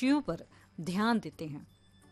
विषयों पर ध्यान देते हैं।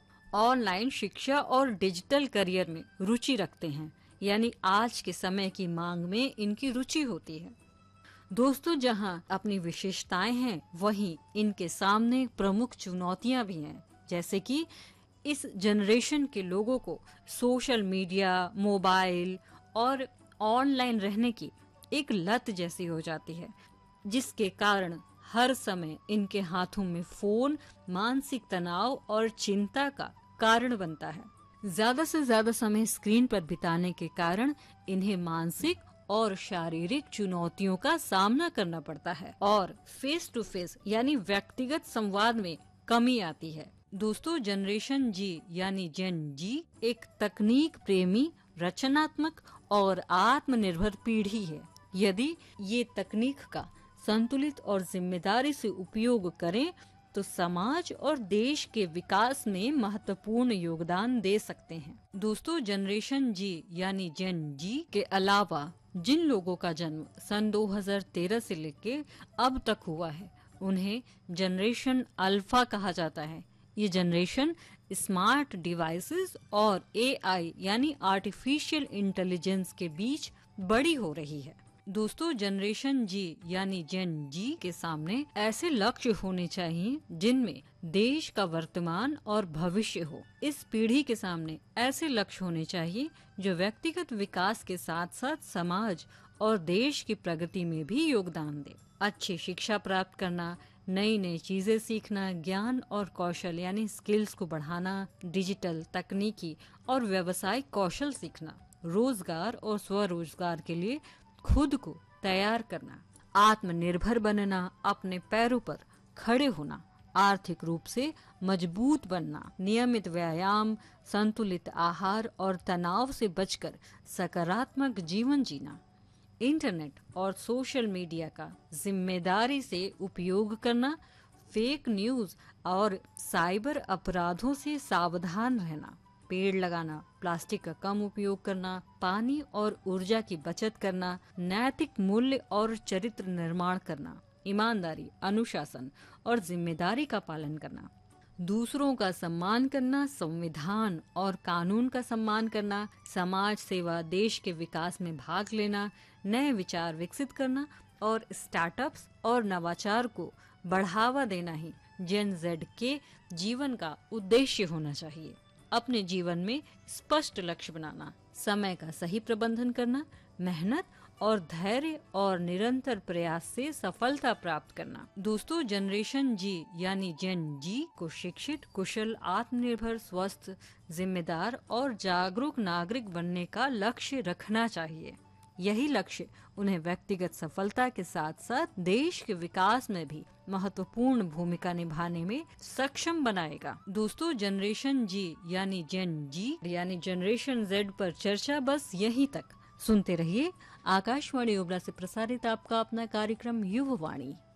ऑनलाइन शिक्षा और डिजिटल करियर में रुचि रखते हैं, यानी आज के समय की मांग में इनकी रुचि होती है। दोस्तों, जहां अपनी विशेषताएं हैं, वहीं इनके सामने प्रमुख चुनौतियां भी हैं, जैसे कि इस जनरेशन के लोगों को सोशल मीडिया, मोबाइल और ऑनलाइन रहने की एक लत जैसी हो जाती है, जिसके कारण हर समय इनके हाथों में फोन मानसिक तनाव और चिंता का कारण बनता है। ज्यादा से ज्यादा समय स्क्रीन पर बिताने के कारण इन्हें मानसिक और शारीरिक चुनौतियों का सामना करना पड़ता है और फेस टू फेस यानी व्यक्तिगत संवाद में कमी आती है। दोस्तों, जनरेशन जी यानी जेन जी एक तकनीक प्रेमी, रचनात्मक और आत्मनिर्भर पीढ़ी है। यदि ये तकनीक का संतुलित और जिम्मेदारी से उपयोग करें तो समाज और देश के विकास में महत्वपूर्ण योगदान दे सकते हैं। दोस्तों, जनरेशन जी यानी जेन जी के अलावा जिन लोगों का जन्म सन 2013 से लेके अब तक हुआ है, उन्हें जनरेशन अल्फा कहा जाता है। ये जनरेशन स्मार्ट डिवाइसेस और एआई यानी आर्टिफिशियल इंटेलिजेंस के बीच बड़ी हो रही है। दोस्तों, जनरेशन जी यानी जेन जी के सामने ऐसे लक्ष्य होने चाहिए जिनमें देश का वर्तमान और भविष्य हो। इस पीढ़ी के सामने ऐसे लक्ष्य होने चाहिए जो व्यक्तिगत विकास के साथ साथ समाज और देश की प्रगति में भी योगदान दे। अच्छी शिक्षा प्राप्त करना, नई नई चीजें सीखना, ज्ञान और कौशल यानी स्किल्स को बढ़ाना, डिजिटल, तकनीकी और व्यवसायिक कौशल सीखना, रोजगार और स्वरोजगार के लिए खुद को तैयार करना, आत्मनिर्भर बनना, अपने पैरों पर खड़े होना, आर्थिक रूप से मजबूत बनना, नियमित व्यायाम, संतुलित आहार और तनाव से बचकर सकारात्मक जीवन जीना, इंटरनेट और सोशल मीडिया का जिम्मेदारी से उपयोग करना, फेक न्यूज और साइबर अपराधों से सावधान रहना, पेड़ लगाना, प्लास्टिक का कम उपयोग करना, पानी और ऊर्जा की बचत करना, नैतिक मूल्य और चरित्र निर्माण करना, ईमानदारी, अनुशासन और जिम्मेदारी का पालन करना, दूसरों का सम्मान करना, संविधान और कानून का सम्मान करना, समाज सेवा, देश के विकास में भाग लेना, नए विचार विकसित करना और स्टार्टअप्स और नवाचार को बढ़ावा देना ही जेन जेड के जीवन का उद्देश्य होना चाहिए। अपने जीवन में स्पष्ट लक्ष्य बनाना, समय का सही प्रबंधन करना, मेहनत और धैर्य और निरंतर प्रयास से सफलता प्राप्त करना। दोस्तों, जनरेशन जी यानी जेन जी को शिक्षित, कुशल, आत्मनिर्भर, स्वस्थ, जिम्मेदार और जागरूक नागरिक बनने का लक्ष्य रखना चाहिए। यही लक्ष्य उन्हें व्यक्तिगत सफलता के साथ साथ देश के विकास में भी महत्वपूर्ण भूमिका निभाने में सक्षम बनाएगा। दोस्तों, जनरेशन जी यानी जेन जी यानी जनरेशन जेड पर चर्चा बस यहीं तक। सुनते रहिए आकाशवाणी ओबरा से प्रसारित आपका अपना कार्यक्रम युवा वाणी।